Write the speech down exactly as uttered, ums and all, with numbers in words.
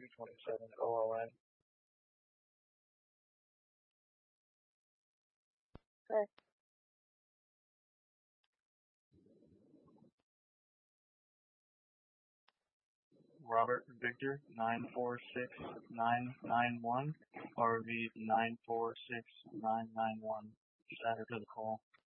two twenty-seven O L N. Okay. Robert Victor nine four six nine nine one, R V nine four six nine nine one. Just add her to the call.